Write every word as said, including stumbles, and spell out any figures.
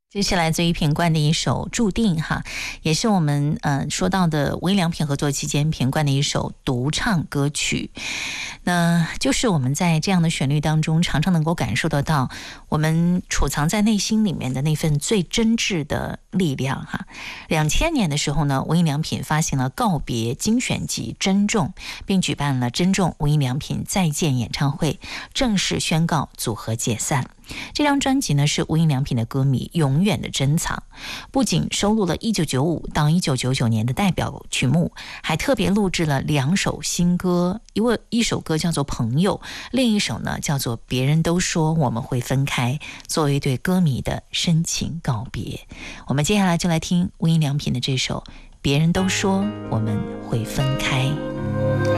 这是来自于品冠的一首《注定》哈，也是我们呃说到的无印良品合作期间品冠的一首独唱歌曲。那就是我们在这样的旋律当中，常常能够感受得到我们储藏在内心里面的那份最真挚的力量哈。两千年的时候呢，无印良品发行了告别精选集《珍重》，并举办了珍重无印良品再见演唱会，正式宣告组合解散。这张专辑呢是无印良品的歌迷永远的珍藏，不仅收录了一九九五到一九九九年的代表曲目，还特别录制了两首新歌，一位一首歌叫做《朋友》，另一首呢叫做《别人都说我们会分开》，作为对歌迷的深情告别。我们接下来就来听无印良品的这首《别人都说我们会分开》。